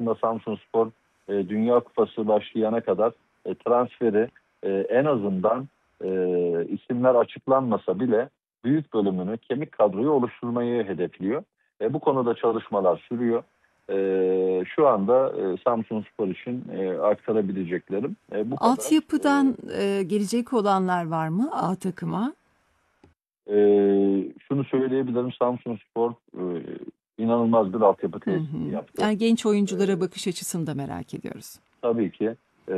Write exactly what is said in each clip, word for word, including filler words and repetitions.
aslında Samsunspor e, Dünya Kupası başlayana kadar e, transferi e, en azından e, isimler açıklanmasa bile büyük bölümünü kemik kadroyu oluşturmayı hedefliyor. E, bu konuda çalışmalar sürüyor. E, şu anda e, Samsunspor için e, aktarabileceklerim e, bu kadar. Altyapıdan e, gelecek olanlar var mı A takıma? E, Şunu söyleyebilirim, Samsunspor e, inanılmaz bir altyapı Hı tesisi hı. yaptı. Yani genç E, oyunculara bakış açısını da merak ediyoruz. Tabii ki.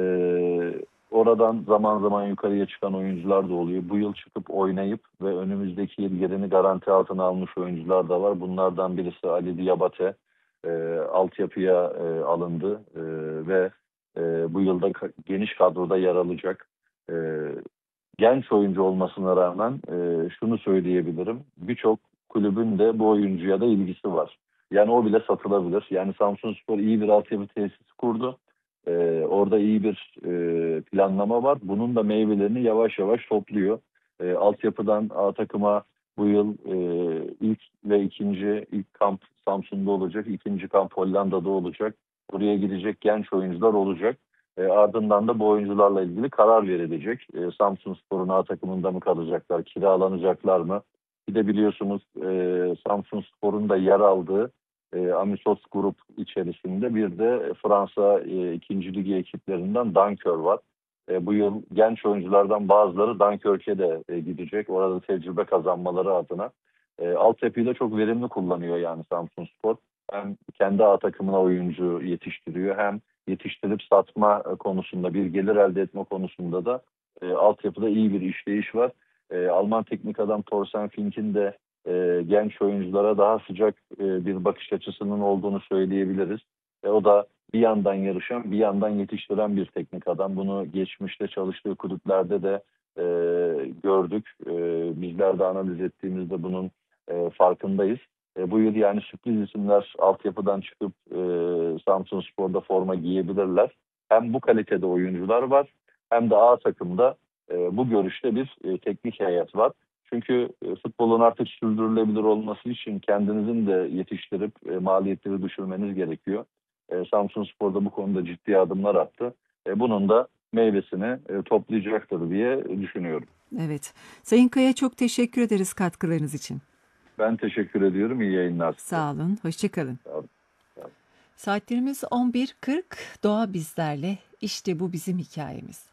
Ee, oradan zaman zaman yukarıya çıkan oyuncular da oluyor. Bu yıl çıkıp oynayıp ve önümüzdeki yıl yerini garanti altına almış oyuncular da var. Bunlardan birisi Ali Diabate. Ee, altyapıya e, alındı Ee, ve e, bu yılda ka- geniş kadroda yer alacak. Ee, Genç oyuncu olmasına rağmen e, şunu söyleyebilirim. Birçok kulübün de bu oyuncuya da ilgisi var. Yani o bile satılabilir. Yani Samsunspor iyi bir altyapı tesisi kurdu. Ee, orada iyi bir e, planlama var. Bunun da meyvelerini yavaş yavaş topluyor. Ee, altyapıdan A takıma bu yıl e, ilk ve ikinci ilk kamp Samsun'da olacak. İkinci kamp Hollanda'da olacak. Buraya gidecek genç oyuncular olacak. E, ardından da bu oyuncularla ilgili karar verilecek. E, Samsunspor'un A takımında mı kalacaklar, kiralanacaklar mı? Bir de biliyorsunuz e, Samsunspor'un da yer aldığı e, Amisos grup içerisinde bir de Fransa e, ikinci ligi ekiplerinden Dankör var. E, bu yıl genç oyunculardan bazıları Dunkirk'e de e, gidecek. Orada tecrübe kazanmaları adına. E, altyapıyı da çok verimli kullanıyor yani Samsunspor. Hem kendi A takımına oyuncu yetiştiriyor, hem yetiştirip satma konusunda, bir gelir elde etme konusunda da e, altyapıda iyi bir işleyiş var. E, Alman teknik adam Thorsten Fink'in de e, genç oyunculara daha sıcak e, bir bakış açısının olduğunu söyleyebiliriz. E, o da bir yandan yarışan, bir yandan yetiştiren bir teknik adam. Bunu geçmişte çalıştığı kulüplerde de e, gördük. E, bizler de analiz ettiğimizde bunun e, farkındayız. E, bu yıl yani sürpriz isimler altyapıdan çıkıp e, Samsunspor'da forma giyebilirler. Hem bu kalitede oyuncular var, hem de A takımda e, bu görüşte bir e, teknik heyet var. Çünkü e, futbolun artık sürdürülebilir olması için kendinizin de yetiştirip e, maliyetleri düşürmeniz gerekiyor. E, Samsunspor bu konuda ciddi adımlar attı. E, bunun da meyvesini e, toplayacaktır diye düşünüyorum. Evet. Sayın Kaya, çok teşekkür ederiz katkılarınız için. Ben teşekkür ediyorum. İyi yayınlar size. Sağ olun. Hoşça kalın. Sağ olun. Sağ olun. Saatlerimiz on bir kırk. Doğa bizlerle. İşte bu bizim hikayemiz.